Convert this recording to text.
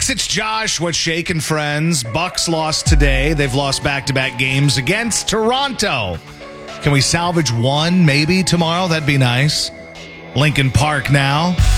Max, it's Josh. What's shaking, friends? Bucks lost today. They've lost back-to-back games against Toronto. Can we salvage one maybe tomorrow? That'd be nice. Lincoln Park now.